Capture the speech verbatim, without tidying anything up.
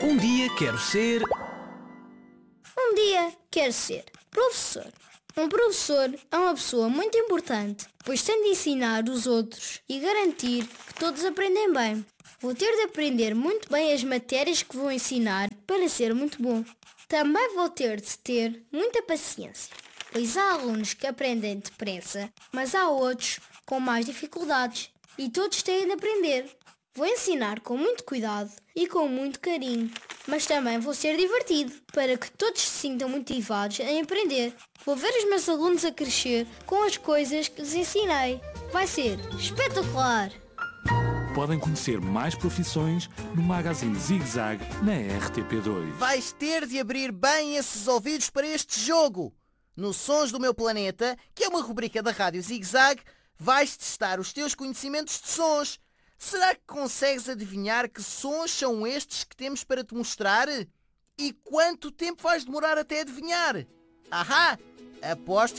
Um dia quero ser... Um dia quero ser professor. Um professor é uma pessoa muito importante, pois tem de ensinar os outros e garantir que todos aprendem bem. Vou ter de aprender muito bem as matérias que vou ensinar para ser muito bom. Também vou ter de ter muita paciência, pois há alunos que aprendem depressa, mas há outros com mais dificuldades e todos têm de aprender. Vou ensinar com muito cuidado e com muito carinho, mas também vou ser divertido para que todos se sintam motivados em aprender. Vou ver os meus alunos a crescer com as coisas que lhes ensinei. Vai ser espetacular! Podem conhecer mais profissões no magazine Zig Zag na R T P dois. Vais ter de abrir bem esses ouvidos para este jogo. No Sons do Meu Planeta, que é uma rubrica da Rádio Zig Zag, vais testar os teus conhecimentos de sons. Será que consegues adivinhar que sons são estes que temos para te mostrar? E quanto tempo vais demorar até adivinhar? Ahá! Aposto